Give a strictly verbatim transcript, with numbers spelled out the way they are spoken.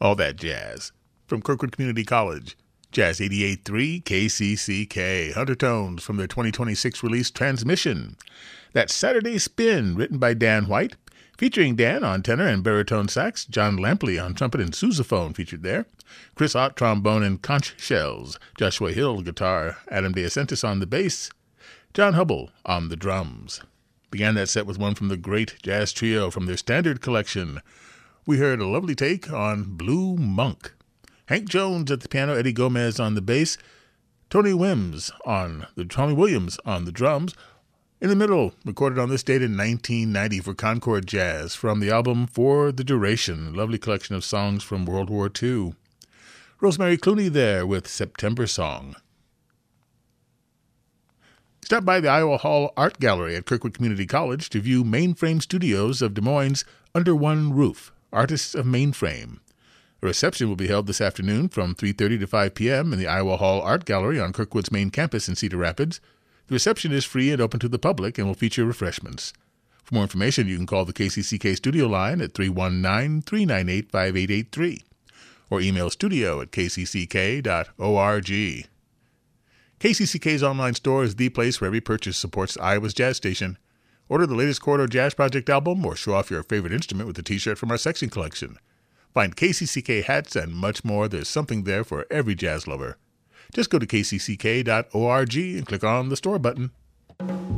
All that jazz from Kirkwood Community College. Jazz eighty-eight point three K C C K. Undertones from their twenty twenty-six release Transmission. That Saturday Spin, written by Dan White, featuring Dan on tenor and baritone sax, John Lampley on trumpet and sousaphone featured there, Chris Ott trombone and conch shells, Joshua Hill guitar, Adam De Asentis on the bass, John Hubble on the drums. Began that set with one from the great jazz trio from their standard collection. We heard a lovely take on Blue Monk. Hank Jones at the piano, Eddie Gomez on the bass, Tony Wims on the Tony Williams on the drums. In the middle, recorded on this date in nineteen ninety for Concord Jazz from the album For the Duration, a lovely collection of songs from World War Two. Rosemary Clooney there with September Song. Stop by the Iowa Hall Art Gallery at Kirkwood Community College to view Mainframe Studios of Des Moines' Under One Roof, Artists of Mainframe. A reception will be held this afternoon from three thirty to five p.m. in the Iowa Hall Art Gallery on Kirkwood's main campus in Cedar Rapids. The reception is free and open to the public and will feature refreshments. For more information, you can call the K C C K studio line at three one nine, three nine eight, five eight eight three or email studio at k c c k dot org. K C C K's online store is the place where every purchase supports Iowa's jazz station. Order the latest Corridor Jazz Project album or show off your favorite instrument with a t-shirt from our section collection. Find K C C K hats and much more. There's something there for every jazz lover. Just go to k c c k dot org and click on the store button.